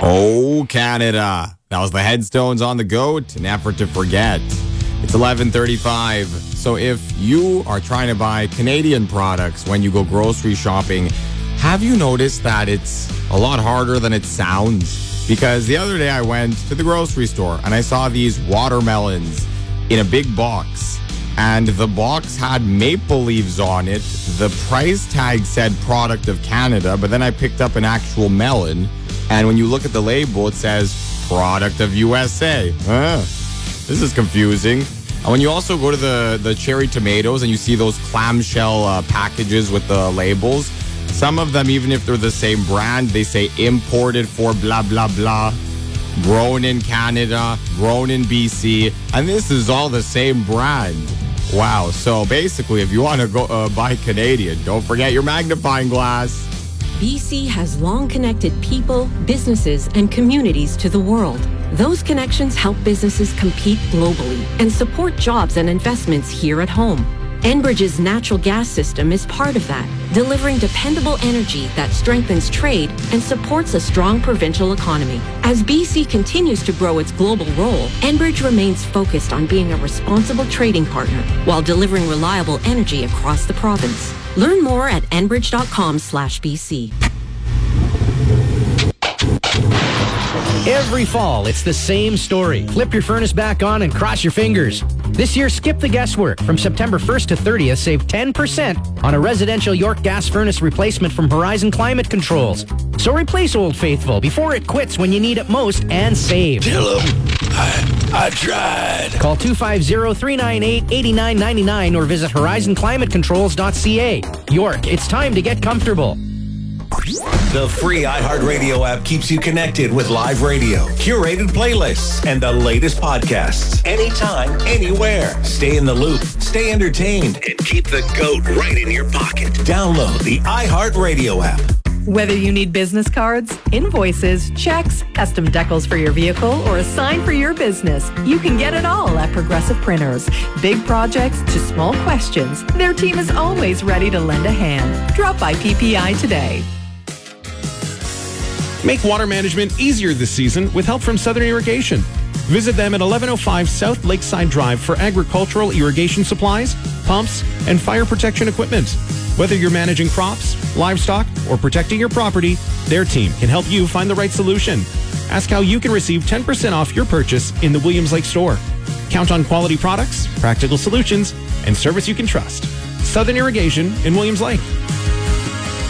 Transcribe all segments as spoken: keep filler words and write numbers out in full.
Oh, Canada. That was the Headstones on the GOAT, an effort to forget. It's eleven thirty-five. So if you are trying to buy Canadian products when you go grocery shopping, have you noticed that it's a lot harder than it sounds? Because the other day I went to the grocery store and I saw these watermelons in a big box. And the box had maple leaves on it. The price tag said product of Canada, but then I picked up an actual melon. And when you look at the label, it says product of U S A. Huh. This is confusing. And when you also go to the, the cherry tomatoes and you see those clamshell uh, packages with the labels, some of them, even if they're the same brand, they say imported for blah, blah, blah, grown in Canada, grown in B C, and this is all the same brand. Wow. So basically, if you want to go uh, buy Canadian, don't forget your magnifying glass. B C has long connected people, businesses, and communities to the world. Those connections help businesses compete globally and support jobs and investments here at home. Enbridge's natural gas system is part of that, delivering dependable energy that strengthens trade and supports a strong provincial economy. As B C continues to grow its global role, Enbridge remains focused on being a responsible trading partner while delivering reliable energy across the province. Learn more at enbridge.com slash BC. Every fall, it's the same story. Flip your furnace back on and cross your fingers. This year, skip the guesswork. From September first to thirtieth, save ten percent on a residential York gas furnace replacement from Horizon Climate Controls. So replace Old Faithful before it quits when you need it most and save. Tell them I, I tried. Call two five zero, three nine eight, eight nine nine nine or visit horizon climate controls dot c a. York, it's time to get comfortable. The free iHeartRadio app keeps you connected with live radio, curated playlists, and the latest podcasts. Anytime, anywhere. Stay in the loop, stay entertained, and keep the GOAT right in your pocket. Download the iHeartRadio app. Whether you need business cards, invoices, checks, custom decals for your vehicle, or a sign for your business, you can get it all at Progressive Printers. Big projects to small questions, their team is always ready to lend a hand. Drop by P P I today. Make water management easier this season with help from Southern Irrigation. Visit them at eleven oh five South Lakeside Drive for agricultural irrigation supplies, pumps, and fire protection equipment. Whether you're managing crops, livestock, or protecting your property, their team can help you find the right solution. Ask how you can receive ten percent off your purchase in the Williams Lake store. Count on quality products, practical solutions, and service you can trust. Southern Irrigation in Williams Lake.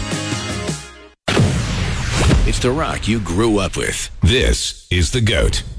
It's the rock you grew up with. This is the GOAT.